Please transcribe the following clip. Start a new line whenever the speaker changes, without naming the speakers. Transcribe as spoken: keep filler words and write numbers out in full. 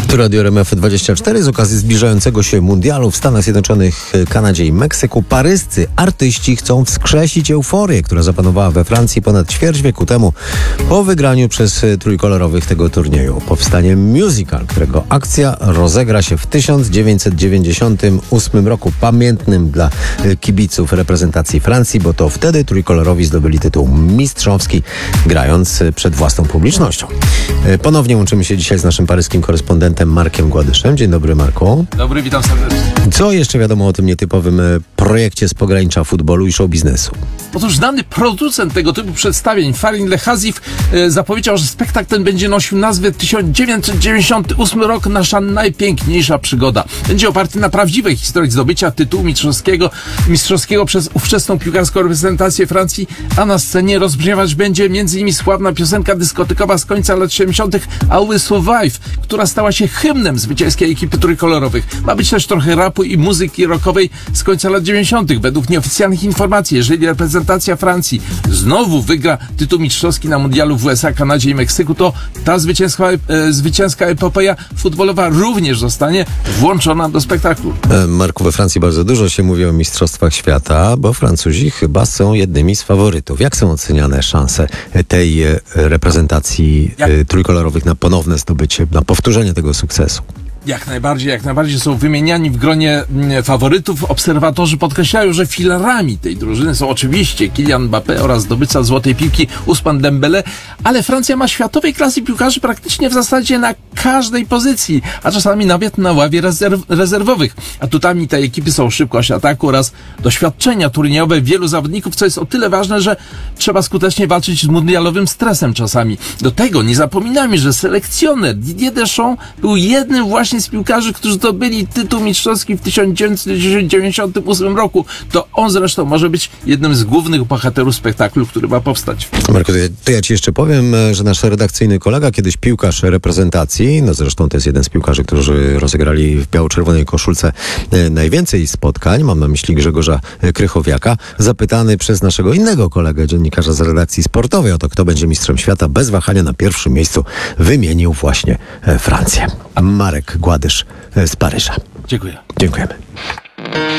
Tu Radio R M F dwadzieścia cztery z okazji zbliżającego się mundialu w Stanach Zjednoczonych, Kanadzie i Meksyku paryscy artyści chcą wskrzesić euforię, która zapanowała we Francji ponad ćwierć wieku temu po wygraniu przez trójkolorowych tego turnieju. Powstanie musical, którego akcja rozegra się w tysiąc dziewięćset dziewięćdziesiątym ósmym roku, pamiętnym dla kibiców reprezentacji Francji, bo to wtedy trójkolorowi zdobyli tytuł mistrzowski, grając przed własną publicznością. Ponownie łączymy się dzisiaj z naszym paryskim korespondentem Markiem Gładyszem. Dzień dobry, Marku.
Dobry, witam serdecznie.
Co jeszcze wiadomo o tym nietypowym projekcie z pogranicza futbolu i show biznesu?
Otóż dany producent tego typu przedstawień, Farin Lechazif, e, zapowiedział, że spektakl ten będzie nosił nazwę tysiąc dziewięćset dziewięćdziesiąty ósmy rok, nasza najpiękniejsza przygoda. Będzie oparty na prawdziwej historii zdobycia tytułu mistrzowskiego, mistrzowskiego przez ówczesną piłkarską reprezentację Francji, a na scenie rozbrzmiewać będzie m.in. sławna piosenka dyskotekowa z końca lat siedemdziesiątych I Will Survive, która stała się hymnem zwycięskiej ekipy trójkolorowych. Ma być też trochę rapu i muzyki rockowej z końca lat dziewięćdziesiątych. Według nieoficjalnych informacji, jeżeli reprezentacja Francji znowu wygra tytuł mistrzowski na mundialu w U S A, Kanadzie i Meksyku, to ta zwycięska, e, zwycięska epopeja futbolowa również zostanie włączona do spektaklu.
Marku, we Francji bardzo dużo się mówi o mistrzostwach świata, bo Francuzi chyba są jednymi z faworytów. Jak są oceniane szanse tej reprezentacji Jak? trójkolorowych na ponowne zdobycie, na powtórzenie tego sukcesu?
Jak najbardziej, jak najbardziej są wymieniani w gronie faworytów. Obserwatorzy podkreślają, że filarami tej drużyny są oczywiście Kylian Mbappé oraz zdobywca złotej piłki Ousmane Dembélé, ale Francja ma światowej klasy piłkarzy praktycznie w zasadzie na każdej pozycji, a czasami nawet na ławie rezerw rezerwowych. Atutami tej ekipy są szybkość ataku oraz doświadczenia turniejowe wielu zawodników, co jest o tyle ważne, że trzeba skutecznie walczyć z mundialowym stresem czasami. Do tego nie zapominajmy, że selekcjoner Didier Deschamps był jednym właśnie z piłkarzy, którzy zdobyli tytuł mistrzowski w tysiąc dziewięćset dziewięćdziesiątym ósmym roku. To on zresztą może być jednym z głównych bohaterów spektaklu, który ma powstać.
Marku, to ja, to ja ci jeszcze powiem, że nasz redakcyjny kolega, kiedyś piłkarz reprezentacji, no zresztą to jest jeden z piłkarzy, którzy rozegrali w biało-czerwonej koszulce najwięcej spotkań, mam na myśli Grzegorza Krychowiaka, zapytany przez naszego innego kolegę, dziennikarza z redakcji sportowej, o to, kto będzie mistrzem świata, bez wahania na pierwszym miejscu wymienił właśnie Francję. Marek Gładysz z Paryża.
Dziękuję.
Dziękujemy.